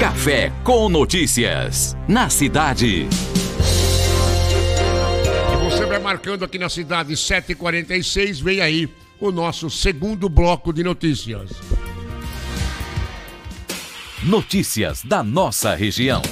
Café com Notícias, na cidade. E você vai marcando aqui na cidade 7h46, vem aí o nosso segundo bloco de notícias. Notícias da nossa região.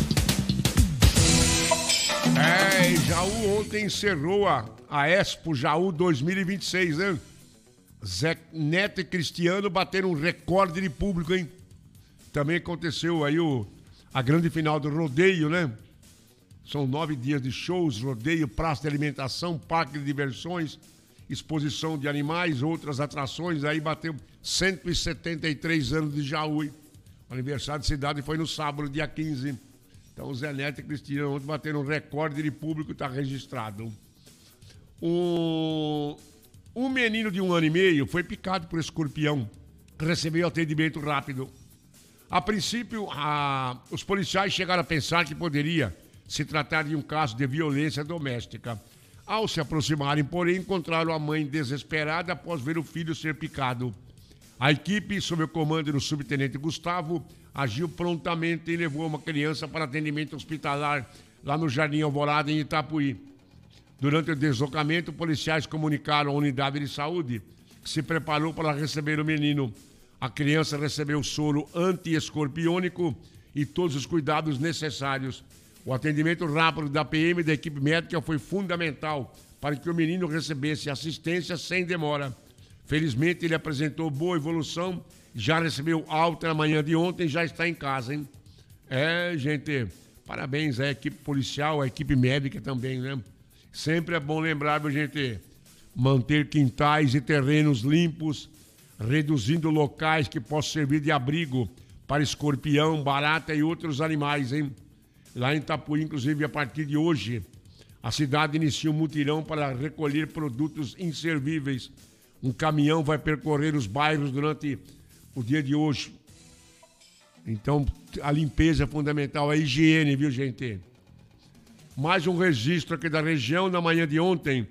Jaú ontem encerrou a Expo Jaú 2026, né? Zé Neto e Cristiano bateram um recorde de público, hein? Também aconteceu aí a grande final do rodeio, né? São 9 dias de shows, rodeio, praça de alimentação, parque de diversões, exposição de animais, outras atrações. Aí bateu 173 anos de Jaú, hein? O aniversário de cidade foi no sábado, dia 15. Então, o Zé Neto e Cristiano ontem bateram um recorde de público, está registrado. Um menino de 1 ano e meio foi picado por escorpião, recebeu atendimento rápido. A princípio, os policiais chegaram a pensar que poderia se tratar de um caso de violência doméstica. Ao se aproximarem, porém, encontraram a mãe desesperada após ver o filho ser picado. A equipe, sob o comando do subtenente Gustavo, agiu prontamente e levou uma criança para atendimento hospitalar lá no Jardim Alvorada, em Itapuí. Durante o deslocamento, policiais comunicaram à unidade de saúde que se preparou para receber o menino. A criança recebeu soro anti-escorpiônico e todos os cuidados necessários. O atendimento rápido da PM e da equipe médica foi fundamental para que o menino recebesse assistência sem demora. Felizmente, ele apresentou boa evolução, já recebeu alta na manhã de ontem, já está em casa, hein? Gente, parabéns à equipe policial, à equipe médica também, né? Sempre é bom lembrar, gente, manter quintais e terrenos limpos, reduzindo locais que possam servir de abrigo para escorpião, barata e outros animais, hein? Lá em Itapuí, inclusive, a partir de hoje, a cidade inicia um mutirão para recolher produtos inservíveis. Um caminhão vai percorrer os bairros durante o dia de hoje. Então, a limpeza é fundamental, a higiene, viu, gente? Mais um registro aqui da região, na manhã de ontem,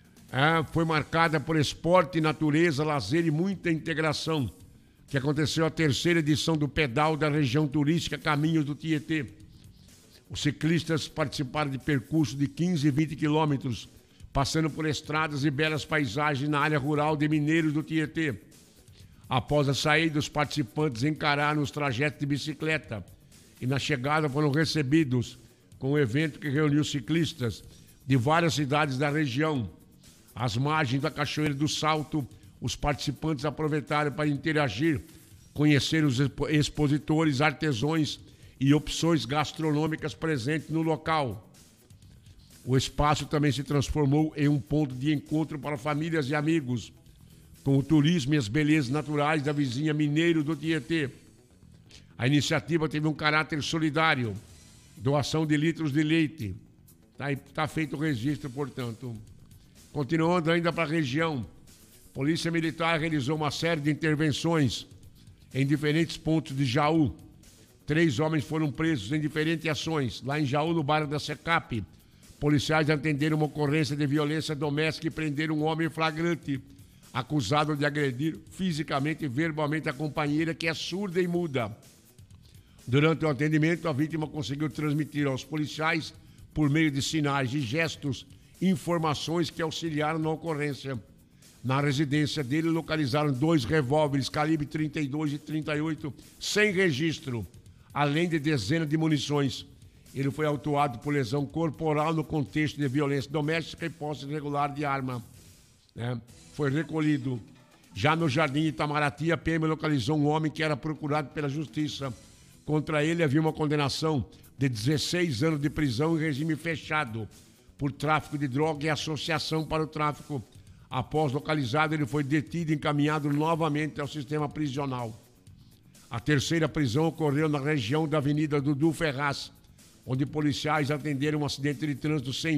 foi marcada por esporte, natureza, lazer e muita integração, que aconteceu a 3ª edição do pedal da região turística Caminhos do Tietê. Os ciclistas participaram de percurso de 15 e 20 quilômetros, passando por estradas e belas paisagens na área rural de Mineiros do Tietê. Após a saída, os participantes encararam os trajetos de bicicleta e na chegada foram recebidos com um evento que reuniu ciclistas de várias cidades da região. Às margens da Cachoeira do Salto, os participantes aproveitaram para interagir, conhecer os expositores, artesãos e opções gastronômicas presentes no local. O espaço também se transformou em um ponto de encontro para famílias e amigos, com o turismo e as belezas naturais da vizinha Mineiros do Tietê. A iniciativa teve um caráter solidário, doação de litros de leite. Tá feito o registro, portanto. Continuando ainda para a região, a Polícia Militar realizou uma série de intervenções em diferentes pontos de Jaú. 3 homens foram presos em diferentes ações. Lá em Jaú, no bairro da Secap, policiais atenderam uma ocorrência de violência doméstica e prenderam um homem flagrante, acusado de agredir fisicamente e verbalmente a companheira, que é surda e muda. Durante o atendimento, a vítima conseguiu transmitir aos policiais, por meio de sinais e gestos, informações que auxiliaram na ocorrência. Na residência dele, localizaram 2 revólveres calibre 32 e 38, sem registro, além de dezenas de munições. Ele foi autuado por lesão corporal no contexto de violência doméstica e posse irregular de arma. Foi recolhido. Já no Jardim Itamaraty, a PM localizou um homem que era procurado pela Justiça. Contra ele havia uma condenação de 16 anos de prisão em regime fechado por tráfico de droga e associação para o tráfico. Após localizado, ele foi detido e encaminhado novamente ao sistema prisional. A 3ª prisão ocorreu na região da Avenida Dudu Ferraz, onde policiais atenderam um acidente de trânsito sem